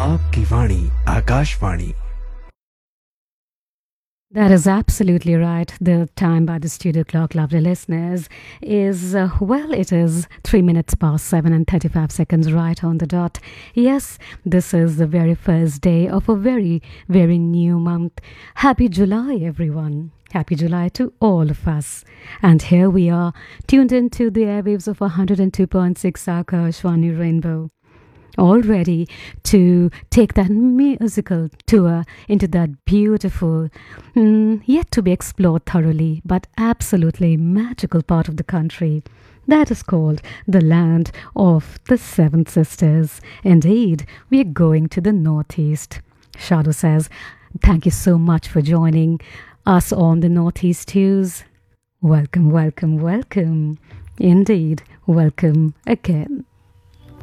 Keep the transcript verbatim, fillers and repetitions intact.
आपकी वाणी Akashvani. That is absolutely right. The time by the studio clock, lovely listeners, is, uh, well, it is three minutes past seven and thirty-five seconds right on the dot. Yes, this is the very first day of a very, very new month. Happy July, everyone. Happy July to all of us. And here we are, tuned into the airwaves of one hundred two point six Akashvani Rainbow. All ready to take that musical tour into that beautiful, mm, yet to be explored thoroughly, but absolutely magical part of the country that is called the land of the Seven Sisters. Indeed, we are going to the Northeast. Shadu says, thank you so much for joining us on the Northeast Tues. Welcome, welcome, welcome. Indeed, welcome again.